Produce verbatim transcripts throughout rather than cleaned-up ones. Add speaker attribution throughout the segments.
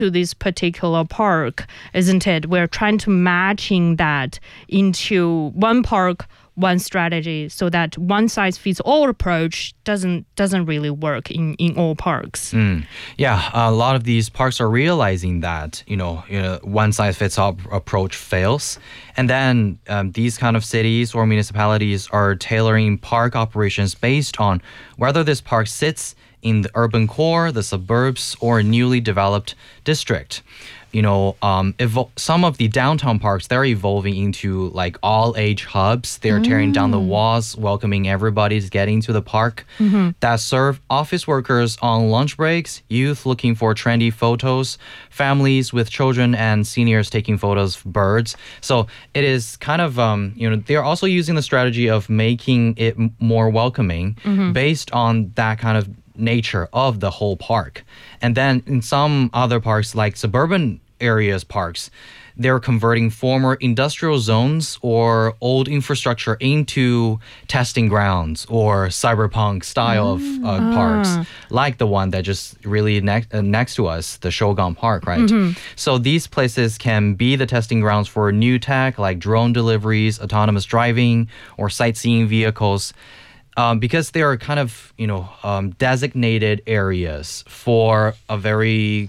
Speaker 1: to this particular park, isn't it? We're trying to matching that into one park, one strategy, so that one size fits all approach doesn't doesn't really work in, in all parks.
Speaker 2: Mm. Yeah, a lot of these parks are realizing that, you know, you know one size fits all approach fails. And then um, these kind of cities or municipalities are tailoring park operations based on whether this park sits in the urban core, the suburbs, or a newly developed district. You know, um, evo- some of the downtown parks, they're evolving into like all age hubs. They're mm. tearing down the walls, welcoming everybody to get into the park mm-hmm. that serve office workers on lunch breaks, youth looking for trendy photos, families with children, and seniors taking photos of birds. So it is kind of, um, you know, they're also using the strategy of making it m- more welcoming mm-hmm. based on that kind of nature of the whole park. And then in some other parks, like suburban areas parks, they're converting former industrial zones or old infrastructure into testing grounds or cyberpunk style mm. of uh, ah. parks, like the one that just really ne- uh, next to us, the Shougang Park, right? Mm-hmm. So these places can be the testing grounds for new tech like drone deliveries, autonomous driving, or sightseeing vehicles. Um, because they are kind of, you know, um, designated areas for a very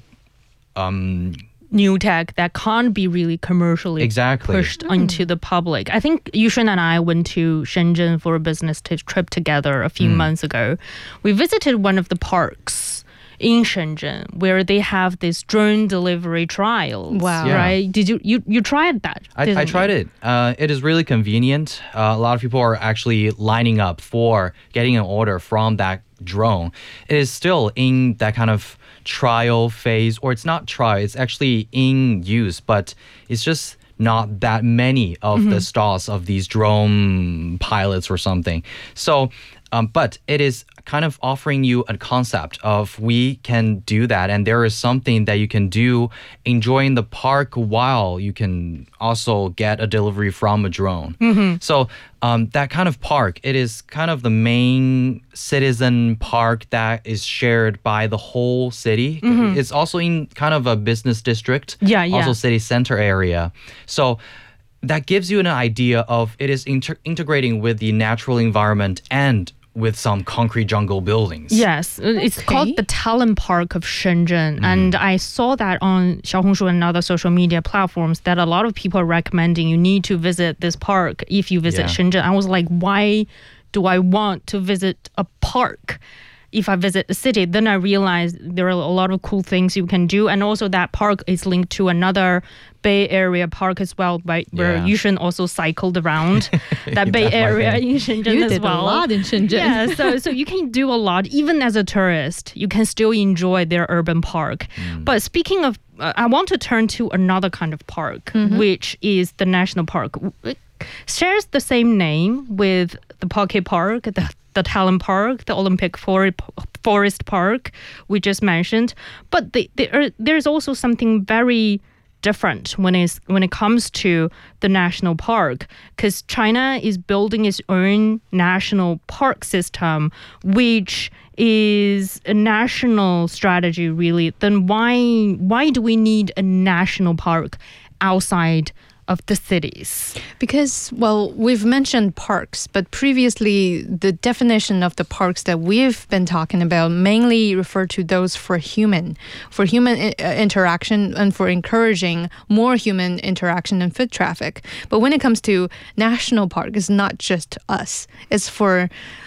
Speaker 2: um,
Speaker 1: new tech that can't be really commercially
Speaker 2: exactly.
Speaker 1: pushed
Speaker 3: mm.
Speaker 1: onto the public. I think Yushun and I went to Shenzhen for a business t- trip together a few mm. months ago. We visited one of the parks in Shenzhen where they have this drone delivery trials.
Speaker 3: Wow.
Speaker 2: Yeah.
Speaker 1: Right? Did you, you, you tried that?
Speaker 2: I, I tried it. Uh, it is really convenient. Uh, a lot of people are actually lining up for getting an order from that drone. It is still in that kind of trial phase, or it's not trial, it's actually in use, but it's just not that many of mm-hmm. the stalls of these drone pilots or something. So, um, but it is kind of offering you a concept of we can do that, and there is something that you can do enjoying the park while you can also get a delivery from a drone. Mm-hmm. So um, that kind of park, it is kind of the main citizen park that is shared by the whole city. Mm-hmm. It's also in kind of a business district,
Speaker 1: yeah, yeah.
Speaker 2: also city center area. So that gives you an idea of it is inter- integrating with the natural environment and with some concrete jungle buildings.
Speaker 1: Yes, it's
Speaker 3: okay.
Speaker 1: called the Talent Park of Shenzhen. Mm. And I saw that on Xiaohongshu and other social media platforms that a lot of people are recommending you need to visit this park if you visit
Speaker 2: yeah.
Speaker 1: Shenzhen. I was like, why do I want to visit a park if I visit the city? Then I realized there are a lot of cool things you can do. And also that park is linked to another Bay Area park as well, right, where
Speaker 2: yeah.
Speaker 1: Yushin also cycled around that Bay Area in Shenzhen
Speaker 3: you
Speaker 1: as
Speaker 3: did
Speaker 1: well.
Speaker 3: a lot in Shenzhen.
Speaker 1: Yeah, so so you can do a lot. Even as a tourist, you can still enjoy their urban park. Mm. But speaking of, uh, I want to turn to another kind of park, mm-hmm. which is the national park. It shares the same name with the Pocket Park, the the Talent Park, the Olympic For- Forest Park we just mentioned. But they, they are, there's also something very different when it's when it comes to the national park, because China is building its own national park system, which is a national strategy really. Then why why do we need a national park outside of the cities?
Speaker 3: Because, well, we've mentioned parks, but previously the definition of the parks that we've been talking about mainly refer to those for human, for human I- interaction and for encouraging more human interaction and foot traffic. But when it comes to national park, it's not just us. It's for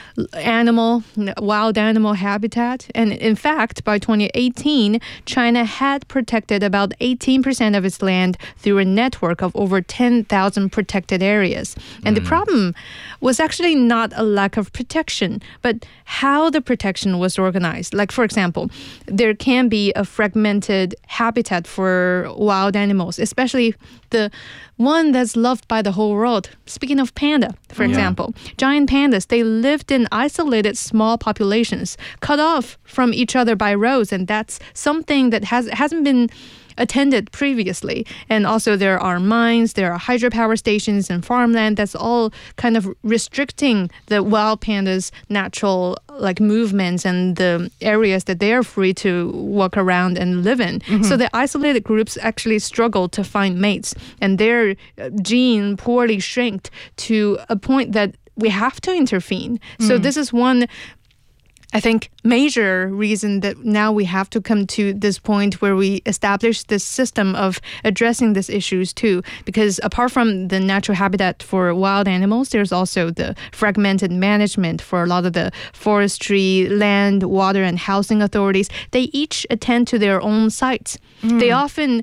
Speaker 3: animal, wild animal habitat. And in fact, by twenty eighteen, China had protected about eighteen percent of its land through a network of over ten thousand protected areas. And mm. the problem was actually not a lack of protection, but how the protection was organized. Like, for example, there can be a fragmented habitat for wild animals, especially the one that's loved by the whole world. Speaking of panda, for yeah. example, giant pandas, they lived in isolated small populations, cut off from each other by roads, and that's something that has, hasn't been attended previously. And also there are mines, there are hydropower stations and farmland. That's all kind of restricting the wild pandas' natural like movements and the areas that they are free to walk around and live in. Mm-hmm. So the isolated groups actually struggle to find mates, and their gene poorly shrinked to a point that we have to intervene. Mm. So this is one, I think, major reason that now we have to come to this point where we establish this system of addressing these issues too. Because apart from the natural habitat for wild animals, there's also the fragmented management for a lot of the forestry, land, water, and housing authorities. They each attend to their own sites. Mm. They often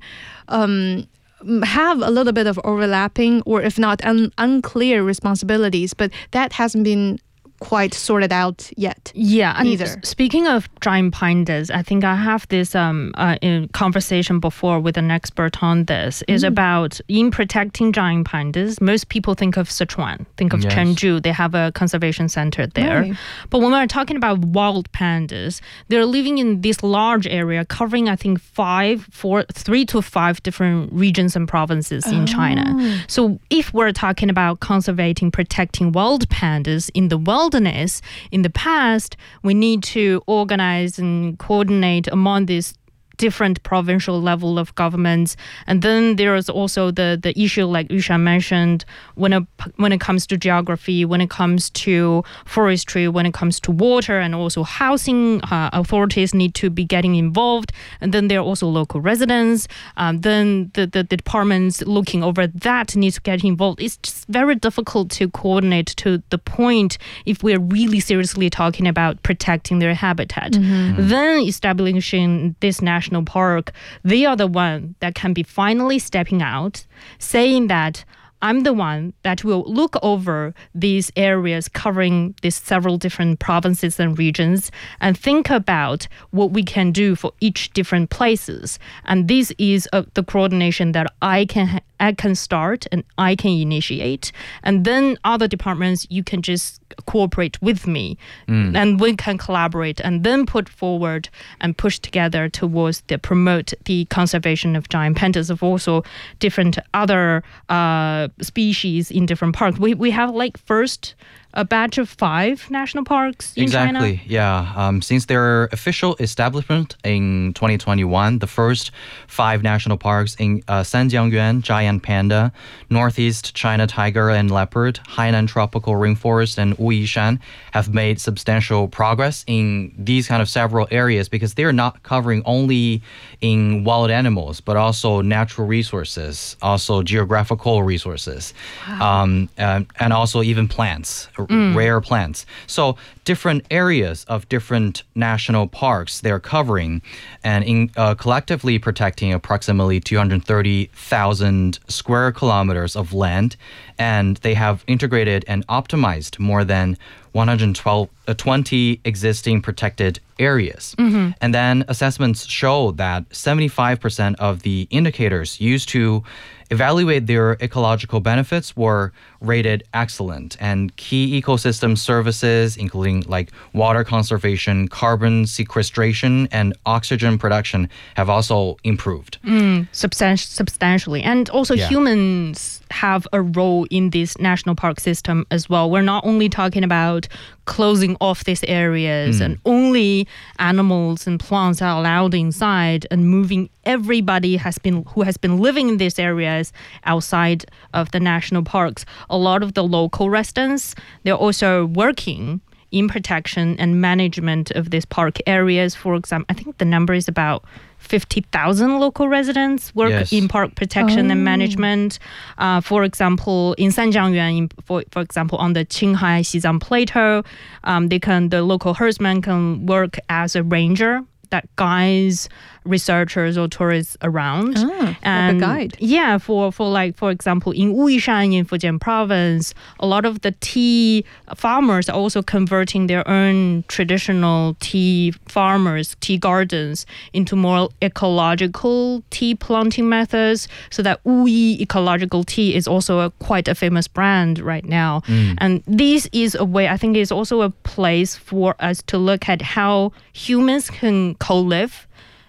Speaker 3: um, have a little bit of overlapping, or if not un- unclear responsibilities, but that hasn't been quite sorted out yet.
Speaker 1: Yeah, and
Speaker 3: either.
Speaker 1: s- speaking of giant pandas, I think I have this um uh, in conversation before with an expert on this. Is about in protecting giant pandas. Most people think of Sichuan, think of
Speaker 2: Yes.
Speaker 1: Chengdu. They have a conservation center there.
Speaker 3: Right.
Speaker 1: But when we're talking about wild pandas, they're living in this large area covering, I think, five, four, three to five different regions and provinces in China. So if we're talking about conservating, protecting wild pandas in the wilderness, in the past, we need to organize and coordinate among these different provincial level of governments. And then there is also the the issue, like Yushan mentioned, when it, when it comes to geography, when it comes to forestry, when it comes to water, and also housing, uh, authorities need to be getting involved. And then there are also local residents. Um, then the, the, the departments looking over that need to get involved. It's just very difficult to coordinate to the point if we're really seriously talking about protecting their habitat. Mm-hmm. Then establishing this national park, they are the one that can be finally stepping out, saying that I'm the one that will look over these areas covering these several different provinces and regions and think about what we can do for each different places. And this is uh, the coordination that I can ha- I can start and I can initiate. And then other departments, you can just cooperate with me mm. and we can collaborate and then put forward and push together towards the promote the conservation of giant pandas, of also different other uh, species in different parks. We we have like first a batch of five national parks in
Speaker 2: exactly,
Speaker 1: China.
Speaker 2: yeah. Um, since their official establishment in twenty twenty-one, the first five national parks in uh, Sanjiangyuan, Giant Panda, Northeast China Tiger and Leopard, Hainan Tropical Rainforest, and Wuyishan have made substantial progress in these kind of several areas because they're not covering only in wild animals, but also natural resources, also geographical resources, wow. um, uh, and also even plants. Mm. Rare plants. So different areas of different national parks they're covering and in, uh, collectively protecting approximately two hundred thirty thousand square kilometers of land. And they have integrated and optimized more than one hundred twelve, uh, twenty existing protected areas. Mm-hmm. And then assessments show that seventy-five percent of the indicators used to evaluate their ecological benefits were rated excellent, and key ecosystem services, including like water conservation, carbon sequestration, and oxygen production, have also improved.
Speaker 1: Mm, substan- substantially. And also
Speaker 2: Yeah.
Speaker 1: humans have a role in this national park system as well. We're not only talking about closing off these areas and only animals and plants are allowed inside and moving everybody has been who has been living in these areas outside of the national parks. A lot of the local residents, they're also working in protection and management of these park areas. For example, I think the number is about fifty thousand local residents work
Speaker 2: Yes.
Speaker 1: in park protection
Speaker 3: Oh.
Speaker 1: and management. Uh, for example, in Sanjiangyuan, in, for, for example, on the Qinghai Xizang Plateau, um, they can the local herdsman can work as a ranger that guides researchers or tourists around.
Speaker 3: Ah,
Speaker 1: and
Speaker 3: like a guide.
Speaker 1: Yeah, for, for like, for example, in Wuyishan in Fujian province, a lot of the tea farmers are also converting their own traditional tea farmers, tea gardens into more ecological tea planting methods, so that Wuyi ecological tea is also a, quite a famous brand right now. Mm. And this is a way, I think it's also a place for us to look at how humans can co-live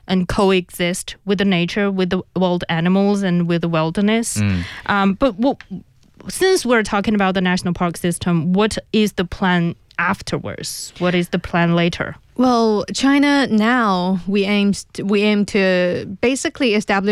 Speaker 1: and coexist with the nature, with the wild animals and with the wilderness.
Speaker 2: Mm.
Speaker 1: Um, but what, since we're talking about the national park system, what is the plan afterwards? What is the plan later?
Speaker 3: Well, China now, we aim, we aim to basically establish